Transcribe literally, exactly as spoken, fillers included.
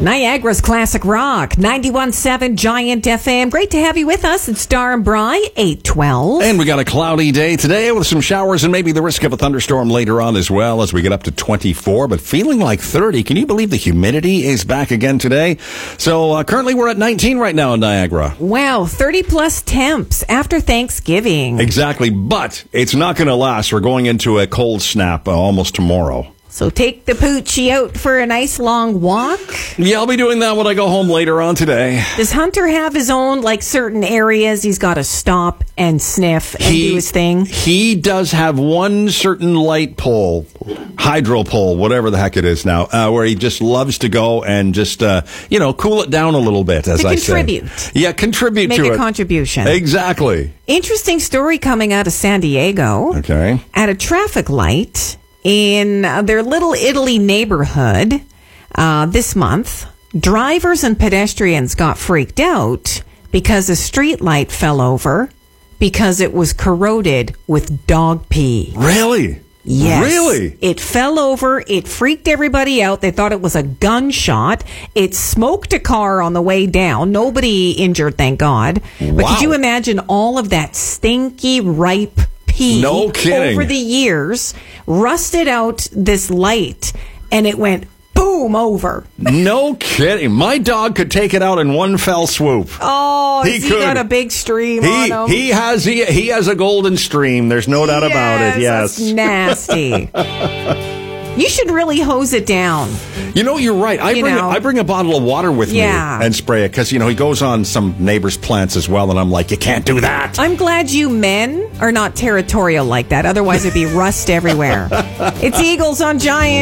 Niagara's Classic Rock, ninety-one point seven Giant F M. Great to have you with us. It's Star and Bry, eight twelve. And we got a cloudy day today with some showers and maybe the risk of a thunderstorm later on as well as we get up to twenty-four, but feeling like thirty. Can you believe the humidity is back again today? So uh, currently we're at nineteen right now in Niagara. Wow, thirty plus temps after Thanksgiving. Exactly, but it's not going to last. We're going into a cold snap uh, almost tomorrow. So take the poochie out for a nice long walk. Yeah, I'll be doing that when I go home later on today. Does Hunter have his own, like, certain areas he's got to stop and sniff and he, do his thing? He does have one certain light pole, hydro pole, whatever the heck it is now, uh, where he just loves to go and just, uh, you know, cool it down a little bit, as to I contribute. say. Yeah, contribute Make to it. Make a contribution. Exactly. Interesting story coming out of San Diego. Okay. At a traffic light in uh, their Little Italy neighborhood uh, this month, drivers and pedestrians got freaked out because a street light fell over because it was corroded with dog pee. Really? Yes. Really? It fell over. It freaked everybody out. They thought it was a gunshot. It smoked a car on the way down. Nobody injured, thank God. But Wow. could you imagine all of that stinky, ripe pee No kidding. over the years, rusted out this light, and it went boom over. No kidding. My dog could take it out in one fell swoop. Oh, He has he could. got a big stream He on him? he has he, he has a golden stream. There's no doubt about it. Yes. That's nasty. You should really hose it down. You know, you're right. I You bring know. I bring a bottle of water with Yeah. me and spray it because, you know, he goes on some neighbors' plants as well, and I'm like, you can't do that. I'm glad you men are not territorial like that. Otherwise, it'd be rust everywhere. It's Eagles on Giant.